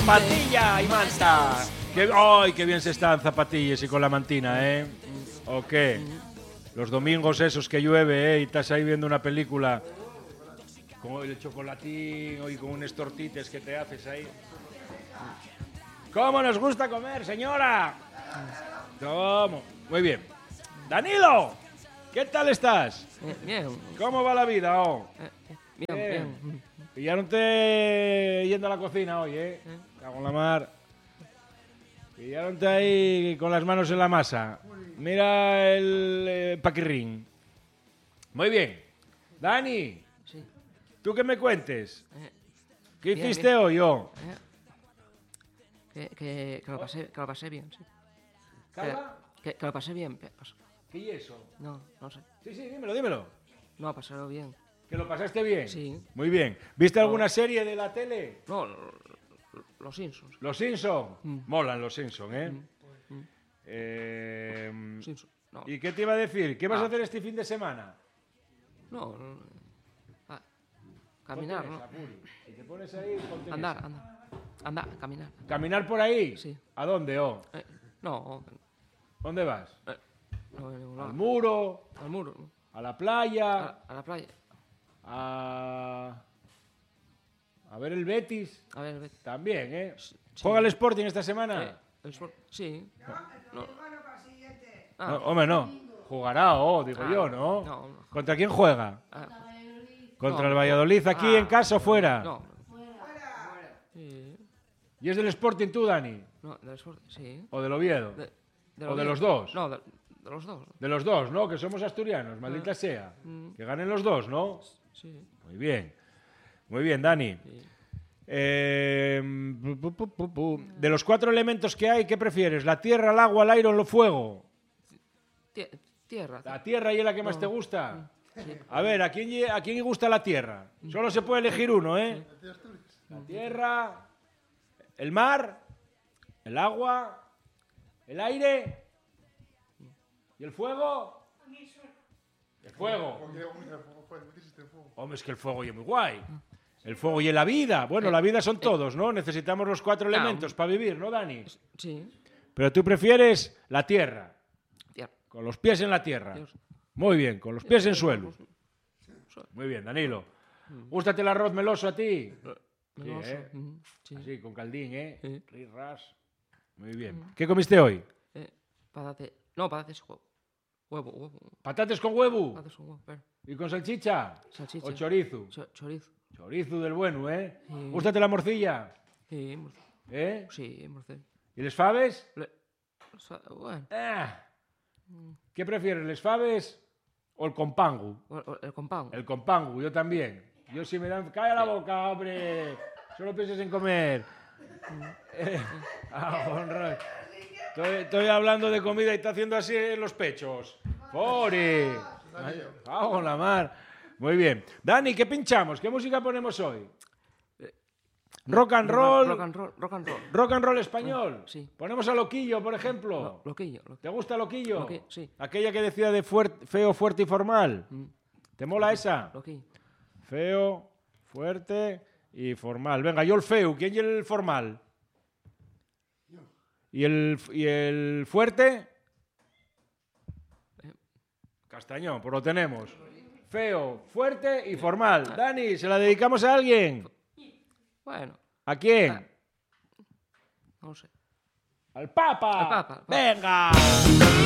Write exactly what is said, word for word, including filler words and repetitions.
Zapatilla y manta. Qué, ¡Ay, qué bien se está en zapatillas y con la mantina, eh! ¿O qué? Los domingos esos que llueve, eh, y estás ahí viendo una película con el chocolatín y con unos tortites que te haces ahí. ¿Cómo nos gusta comer, señora? ¿Cómo? Muy bien. ¡Danilo! ¿Qué tal estás? Eh, bien. ¿Cómo va la vida, oh? Eh, bien, bien. bien. Pillaronte yendo a la cocina hoy, ¿eh? ¿Eh? Cago en la mar. Pillaronte ahí con las manos en la masa. Mira el eh, paquirrín. Muy bien. Dani, Sí. ¿tú qué me cuentes? Eh, ¿Qué bien, hiciste bien. hoy, oh? eh, que, que, que, lo pasé, que lo pasé bien, sí. ¿Calva? Que, que lo pasé bien. pe- pas- ¿Qué es eso? No, no sé. Sí, sí, dímelo, dímelo. No, pasarlo bien. ¿Que lo pasaste bien? Sí. Muy bien. ¿Viste No. alguna serie de la tele? No, lo- lo- los Simpsons. Los Simpson. Mm. Molan los Simpson, ¿eh? Mm. Eh, Simpsons. No, ¿Y qué te iba a decir? ¿Qué vas a Ah. hacer este fin de semana? no. no, ah, caminar, Ponte en ¿no? esa, Puri. Si te pones ahí, ponte en Andar, esa. andar. Andar, caminar. ¿Caminar por ahí? Sí. ¿A dónde, oh? Eh, no, ¿Dónde vas? eh, no, en ningún ¿Al lado. muro? Al muro, ¿no? ¿A la playa? A, a la playa. ¿A... a ver el Betis? A ver, vete. También, ¿eh? Sí. ¿Juega el Sporting esta semana? Eh, el sport- sí. No. No, Ah, hombre, no. Jugará, oh, digo Ah, yo, ¿no? no, no. ¿Contra quién juega? ah, ¿Contra No, el Valladolid aquí ah, en casa o fuera? no. Sí. ¿Y es del Sporting tú, Dani? No, del sport, sí. ¿O del Oviedo? De, de ¿O de Oviedo. los dos? No, de, de los dos. De los dos, ¿no? Que somos asturianos, maldita sea. Mm. Que ganen los dos, ¿no? Sí. Muy bien. Muy bien, Dani. sí. Eh, pu, pu, pu, pu. De los cuatro elementos que hay, ¿qué prefieres? ¿La tierra, el agua, el aire o el fuego? Tie- tierra. La tierra y es la que más No. te gusta. Sí. A ver, ¿a quién, lle- ¿a quién le gusta la tierra? Solo se puede elegir uno, ¿eh? La tierra, el mar, el agua, el aire y el fuego. El fuego. Hombre, es que el fuego y es muy guay. El fuego y la vida. Bueno, la vida son todos, ¿no? Necesitamos los cuatro Claro. elementos para vivir, ¿no, Dani? Sí. Pero tú prefieres la tierra, Tierra. con los pies en la tierra. Dios. Muy bien, con los pies en suelo. Suelo. Muy bien, Danilo. ¿Gústate el arroz meloso a ti? Meloso. ¿eh? Mm, sí. Así, con caldín, ¿eh? Sí. Ris, ras. Muy bien. ¿Qué comiste hoy? Eh, patate. No, patates huevo. Huevo, huevo. ¿Patates con huevo? Patates con huevo. pero- ¿Y con salchicha? Salchicha. ¿O chorizo? Cho- chorizo. Chorizo del bueno, ¿eh? Sí. ¿Gústate la morcilla? Sí, morcilla. ¿Eh? Sí, morcilla. ¿Y les faves? Le- o sea, Bueno, Ah. ¿Qué prefieres, les faves o el compangu? o- o- el compound. El compangu, yo también. Yo si me dan... ¡Calla la boca, hombre! Solo pienses en comer. Eh, ah, honra. Estoy, estoy hablando de comida y está haciendo así en los pechos. ¡Fori! ¡Cago en la mar! Muy bien. Dani, ¿qué pinchamos? ¿Qué música ponemos hoy? Rock and roll. Rock and roll. Rock and roll. Rock and roll español. Sí. Ponemos a Loquillo, por ejemplo. Lo- Loquillo. lo- ¿Te gusta Loquillo? Loqui- sí. Aquella que decía de fuert- feo, fuerte y formal. Mm, ¿Te mola esa? Loquillo. Feo, fuerte y formal. Venga, yo el feo. ¿Quién es el formal? ¿Y el, y el fuerte? Castañón, pues lo tenemos. Feo, fuerte y formal. Dani, ¿se la dedicamos a alguien? Bueno, ¿A quién? no sé. ¡Al Papa! Al Papa, al Papa. ¡Venga!